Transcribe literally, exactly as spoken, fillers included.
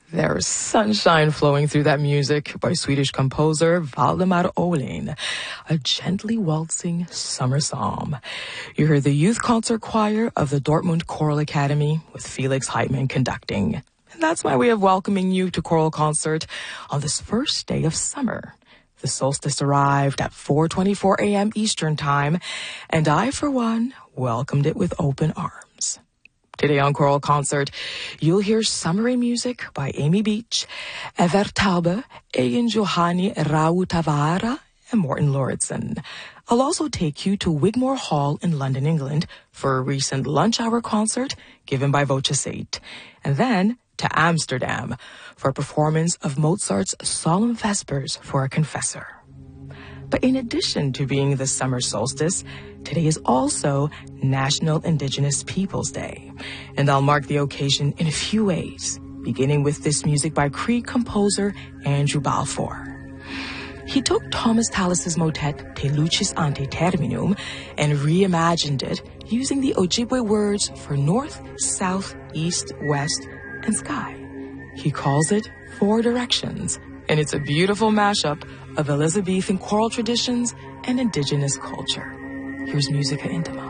There's sunshine flowing through that music by Swedish composer Valdemar Olin, a gently waltzing summer psalm. You heard the youth concert choir of the Dortmund Choral Academy with Felix Heitmann conducting. And that's my way of welcoming you to Choral Concert on this first day of summer. The solstice arrived at four twenty-four a.m. Eastern Time, and I, for one, welcomed it with open arms. Today on Choral Concert, you'll hear summery music by Amy Beach, Evert Taube, Egin Johanni Rautavaara, and Morten Lauritsen. I'll also take you to Wigmore Hall in London, England, for a recent lunch hour concert given by Voce eight. And then to Amsterdam for a performance of Mozart's Solemn Vespers for a Confessor. But in addition to being the summer solstice, today is also National Indigenous Peoples Day. And I'll mark the occasion in a few ways, beginning with this music by Cree composer Andrew Balfour. He took Thomas Tallis's motet Te Lucis Ante Terminum and reimagined it using the Ojibwe words for north, south, east, west, and sky. He calls it Four Directions, and it's a beautiful mashup of Elizabethan choral traditions and indigenous culture. Here's Musica Intima.